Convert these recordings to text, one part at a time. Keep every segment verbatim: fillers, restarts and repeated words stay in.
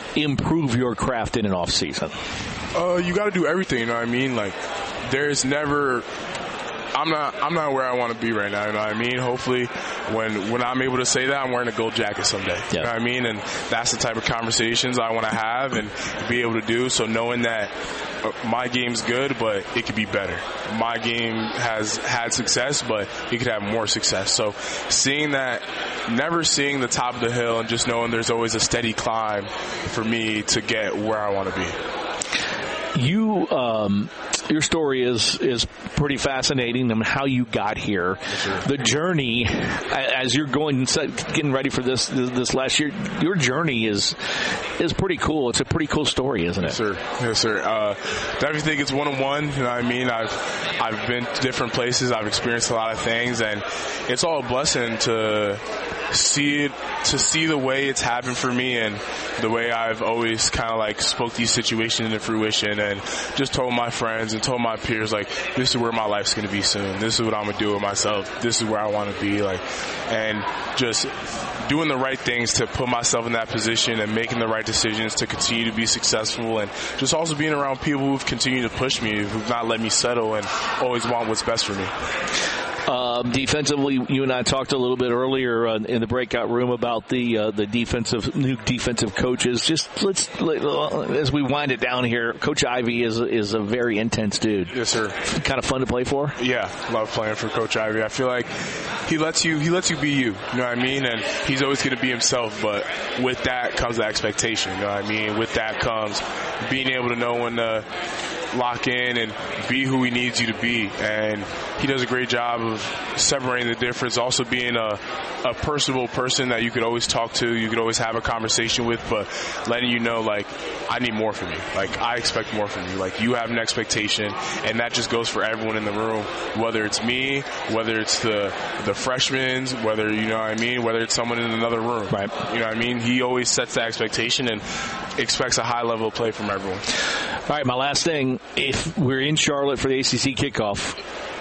improve your craft in an off season? Uh, you got to do everything. You know what I mean? Like, there's never. I'm not. I'm not where I want to be right now. You know what I mean? Hopefully, when when I'm able to say that, I'm wearing a gold jacket someday. Yeah. You know what I mean? And that's the type of conversations I want to have and be able to do. So knowing that my game's good, but it could be better. My game has had success, but it could have more success. So seeing that, never seeing the top of the hill, and just knowing there's always a steady climb for me to get where I want to be. You. Um Your story is is pretty fascinating, and how you got here, sure. The journey as you're going getting ready for this this last year. Your journey is is pretty cool. It's a pretty cool story, isn't it? Yes, sir. Yes, sir. Uh, definitely think it's one on one. You know what I mean? I've I've been to different places. I've experienced a lot of things, and it's all a blessing to see it, to see the way it's happened for me, and the way I've always kind of like spoke these situations into fruition, and just told my friends and told my peers, like, this is where my life's going to be soon. This is what I'm going to do with myself. This is where I want to be. Like, and just doing the right things to put myself in that position and making the right decisions to continue to be successful, and just also being around people who've continued to push me, who've not let me settle and always want what's best for me. Um, defensively, you and I talked a little bit earlier uh, in the breakout room about the uh, the defensive new defensive coaches. Just let's let, uh, as we wind it down here, Coach Ivey is is a very intense dude. Yes, sir. Kind of fun to play for. Yeah, love playing for Coach Ivey. I feel like he lets you he lets you be you. You know what I mean? And he's always going to be himself. But with that comes the expectation. You know what I mean? With that comes being able to know when to lock in and be who he needs you to be, and he does a great job of separating the difference, also being a, a personable person that you could always talk to, you could always have a conversation with, but letting you know, like, I need more from you. Like, I expect more from you. Like, you have an expectation, and that just goes for everyone in the room, whether it's me, whether it's the the freshmen, whether, you know what I mean, whether it's someone in another room. Right. You know what I mean? He always sets the expectation and expects a high level of play from everyone. All right, my last thing. If we're in Charlotte for the A C C kickoff,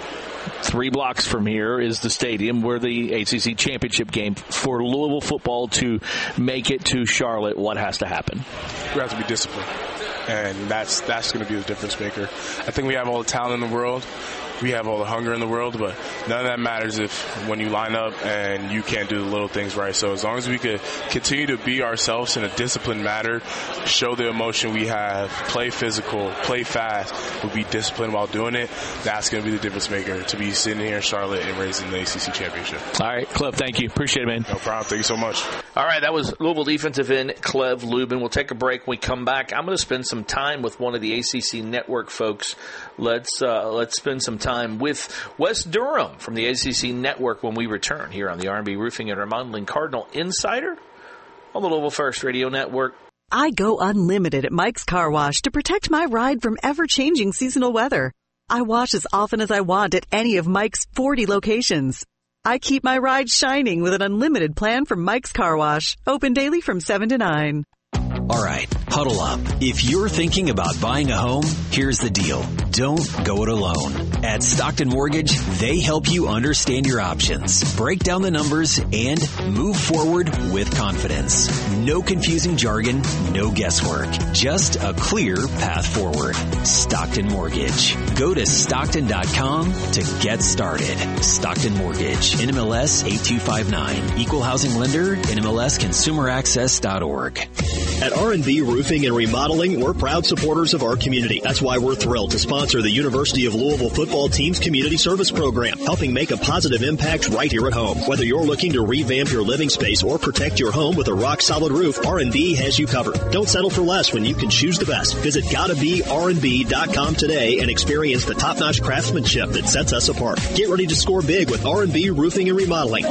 three blocks from here is the stadium where the A C C championship game. For Louisville football to make it to Charlotte, what has to happen? We have to be disciplined, and that's that's going to be the difference maker. I think we have all the talent in the world. We have all the hunger in the world, but none of that matters if when you line up and you can't do the little things right. So as long as we could continue to be ourselves in a disciplined manner, show the emotion we have, play physical, play fast, but be disciplined while doing it, that's going to be the difference maker, to be sitting here in Charlotte and raising the A C C championship. All right, Cleve, thank you. Appreciate it, man. No problem. Thank you so much. All right, that was Louisville defensive end Cleve Lubin. We'll take a break. When we come back, I'm going to spend some time with one of the A C C Network folks. Let's uh, let's spend some time with Wes Durham from the A C C Network when we return here on the R and B Roofing and Remodeling Cardinal Insider on the Louisville First Radio Network. I go unlimited at Mike's Car Wash to protect my ride from ever-changing seasonal weather. I wash as often as I want at any of Mike's forty locations. I keep my ride shining with an unlimited plan from Mike's Car Wash, open daily from seven to nine. All right, huddle up. If you're thinking about buying a home, here's the deal. Don't go it alone. At Stockton Mortgage, they help you understand your options, break down the numbers, and move forward with confidence. No confusing jargon, no guesswork. Just a clear path forward. Stockton Mortgage. Go to Stockton dot com to get started. Stockton Mortgage. N M L S eight two five nine. Equal housing lender. N M L S consumer access dot org. At R and B Roofing and Remodeling, we're proud supporters of our community. That's why we're thrilled to sponsor the University of Louisville football team's community service program, helping make a positive impact right here at home. Whether you're looking to revamp your living space or protect your home with a rock-solid roof, R and B has you covered. Don't settle for less when you can choose the best. Visit gotta be R and B dot com today and experience the top-notch craftsmanship that sets us apart. Get ready to score big with R and B Roofing and Remodeling.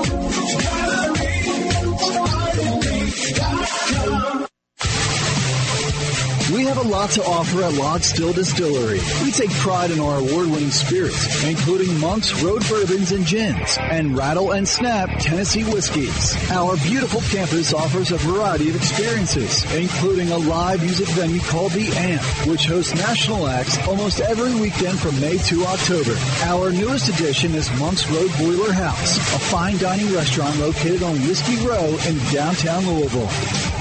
We have a lot to offer at Lodge Still Distillery. We take pride in our award-winning spirits, including Monk's Road Bourbons and Gins, and Rattle and Snap Tennessee Whiskies. Our beautiful campus offers a variety of experiences, including a live music venue called The Amp, which hosts national acts almost every weekend from May to October. Our newest addition is Monk's Road Boiler House, a fine dining restaurant located on Whiskey Row in downtown Louisville.